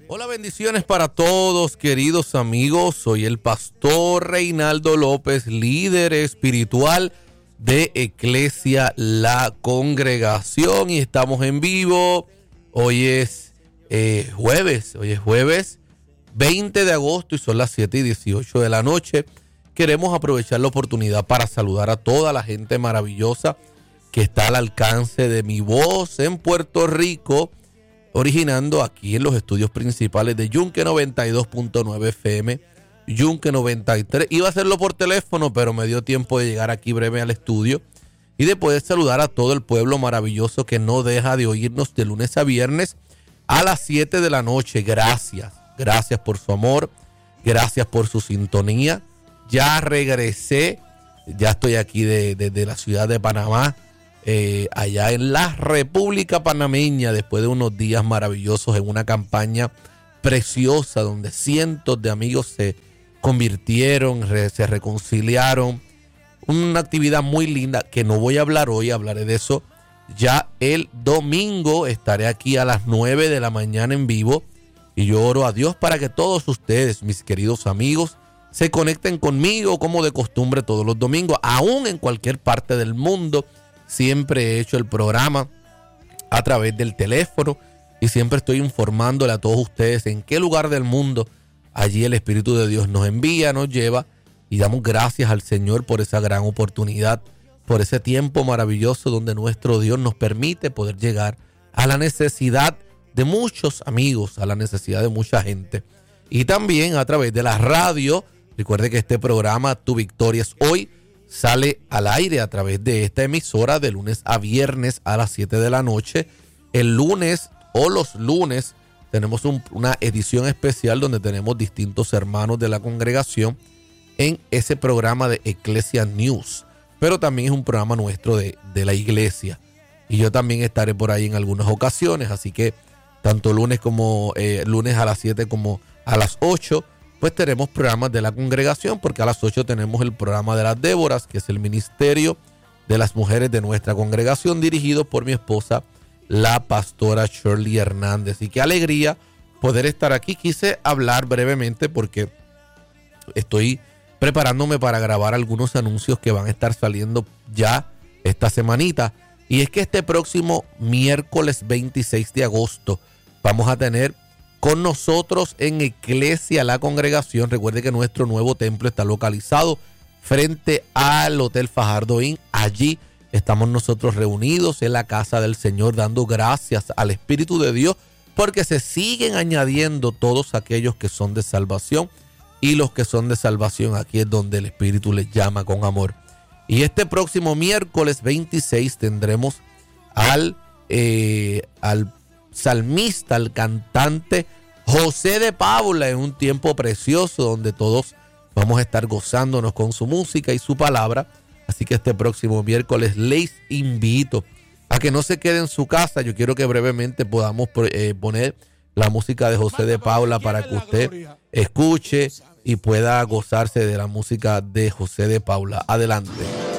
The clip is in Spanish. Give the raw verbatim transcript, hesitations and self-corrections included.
Hola, bendiciones para todos, queridos amigos. Soy el pastor Reinaldo López, líder espiritual de Eclesia La Congregación, y estamos en vivo. Hoy es eh, jueves, hoy es jueves veinte de agosto y son las siete y dieciocho de la noche. Queremos aprovechar la oportunidad para saludar a toda la gente maravillosa que está al alcance de mi voz en Puerto Rico, originando aquí en los estudios principales de Yunque noventa y dos punto nueve F M, Yunque noventa y tres. Iba a hacerlo por teléfono, pero me dio tiempo de llegar aquí breve al estudio y de poder saludar a todo el pueblo maravilloso que no deja de oírnos de lunes a viernes a las siete de la noche. Gracias, gracias por su amor, gracias por su sintonía. Ya regresé, ya estoy aquí de, de, de la ciudad de Panamá, Eh, allá en la República Panameña, después de unos días maravillosos en una campaña preciosa donde cientos de amigos se convirtieron, re, se reconciliaron. Una actividad muy linda que no voy a hablar hoy, hablaré de eso ya el domingo. Estaré aquí a las nueve de la mañana en vivo y yo oro a Dios para que todos ustedes, mis queridos amigos, se conecten conmigo como de costumbre todos los domingos, aún en cualquier parte del mundo. Siempre he hecho el programa a través del teléfono y siempre estoy informándole a todos ustedes en qué lugar del mundo allí el Espíritu de Dios nos envía, nos lleva, y damos gracias al Señor por esa gran oportunidad, por ese tiempo maravilloso donde nuestro Dios nos permite poder llegar a la necesidad de muchos amigos, a la necesidad de mucha gente. Y también a través de la radio. Recuerde que este programa Tu Victoria es Hoy sale al aire a través de esta emisora de lunes a viernes a las siete de la noche. El lunes o los lunes tenemos un, una edición especial donde tenemos distintos hermanos de la congregación en ese programa de Eclesia News. Pero también es un programa nuestro de, de la iglesia. Y yo también estaré por ahí en algunas ocasiones. Así que tanto lunes como eh, lunes a las siete como a las ocho, pues tenemos programas de la congregación, porque a las ocho tenemos el programa de las Déboras, que es el ministerio de las mujeres de nuestra congregación, dirigido por mi esposa, la pastora Shirley Hernández. Y qué alegría poder estar aquí. Quise hablar brevemente porque estoy preparándome para grabar algunos anuncios que van a estar saliendo ya esta semanita. Y es que este próximo miércoles veintiséis de agosto vamos a tener con nosotros en Eclesia La Congregación. Recuerde que nuestro nuevo templo está localizado frente al Hotel Fajardo Inn. Allí estamos nosotros reunidos en la casa del Señor, dando gracias al Espíritu de Dios, porque se siguen añadiendo todos aquellos que son de salvación, y los que son de salvación, aquí es donde el Espíritu les llama con amor. Y este próximo miércoles veintiséis tendremos al, eh, al salmista, el cantante José de Paula, en un tiempo precioso donde todos vamos a estar gozándonos con su música y su palabra. Así que este próximo miércoles les invito a que no se quede en su casa. Yo quiero que brevemente podamos eh, poner la música de José de Paula para que usted escuche y pueda gozarse de la música de José de Paula. Adelante.